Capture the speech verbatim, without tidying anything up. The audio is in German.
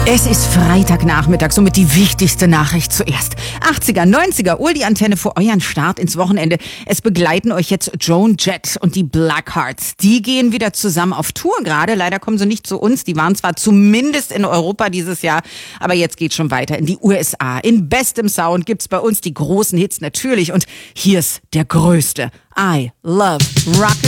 Es ist Freitagnachmittag, somit die wichtigste Nachricht zuerst. achtziger, neunziger, Uhr die Antenne für euren Start ins Wochenende. Es begleiten euch jetzt Joan Jett und die Blackhearts. Die gehen wieder zusammen auf Tour gerade. Leider kommen sie nicht zu uns. Die waren zwar zumindest in Europa dieses Jahr, aber jetzt geht's schon weiter in die U S A. In bestem Sound gibt's bei uns die großen Hits natürlich. Und hier ist der größte. I love rock.